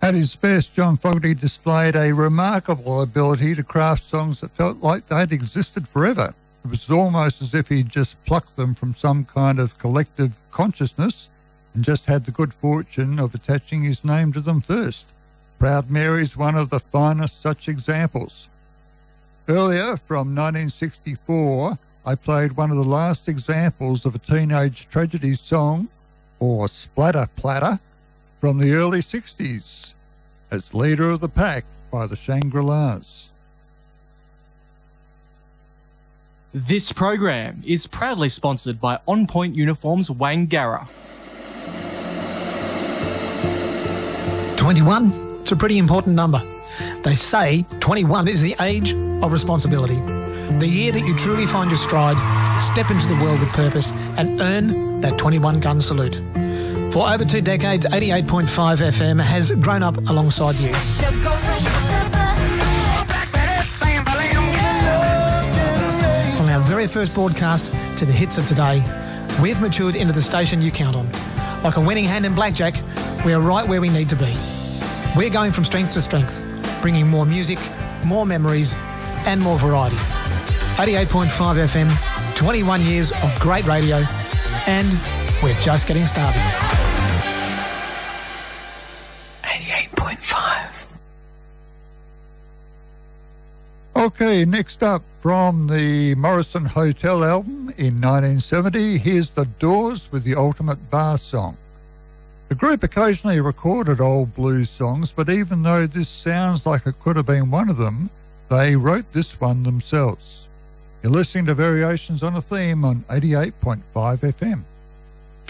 At his best, John Fogerty displayed a remarkable ability to craft songs that felt like they'd existed forever. It was almost as if he'd just plucked them from some kind of collective consciousness and just had the good fortune of attaching his name to them first. Proud Mary's one of the finest such examples. Earlier, from 1964, I played one of the last examples of a teenage tragedy song, or splatter platter, from the early 60s, as Leader of the Pack by the Shangri-Las. This program is proudly sponsored by On Point Uniforms Wangara. 21, it's a pretty important number. They say 21 is the age of responsibility. The year that you truly find your stride, step into the world with purpose and earn that 21 gun salute. For over 2 decades, 88.5 FM has grown up alongside you. From our very first broadcast to the hits of today, we've matured into the station you count on. Like a winning hand in blackjack, we are right where we need to be. We're going from strength to strength, bringing more music, more memories, and more variety. 88.5 FM, 21 years of great radio, and we're just getting started. 88.5. Okay, next up from the Morrison Hotel album in 1970, here's The Doors with the Ultimate Bar Song. The group occasionally recorded old blues songs, but even though this sounds like it could have been one of them, they wrote this one themselves. You're listening to Variations on a Theme on 88.5 FM.